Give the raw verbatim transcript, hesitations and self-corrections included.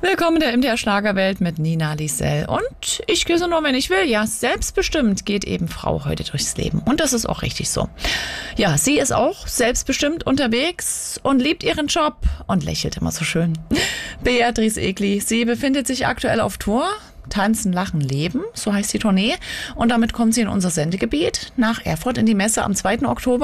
Willkommen in der M D R Schlagerwelt mit Nina Liesel. Und ich küsse nur, wenn ich will. Ja, selbstbestimmt geht eben Frau heute durchs Leben. Und das ist auch richtig so. Ja, sie ist auch selbstbestimmt unterwegs und liebt ihren Job und lächelt immer so schön. Beatrice Egli, sie befindet sich aktuell auf Tour. Tanzen, Lachen, Leben, so heißt die Tournee. Und damit kommt sie in unser Sendegebiet nach Erfurt in die Messe am zweiten Oktober.